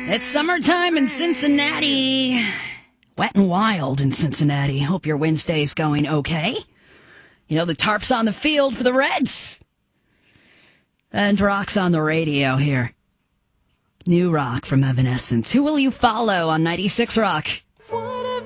It's summertime in Cincinnati. Wet and wild in Cincinnati. Hope your Wednesday's going okay. You know, the tarp's on the field for the Reds. And rock's on the radio here. New rock from Evanescence. Who will you follow on 96 Rock?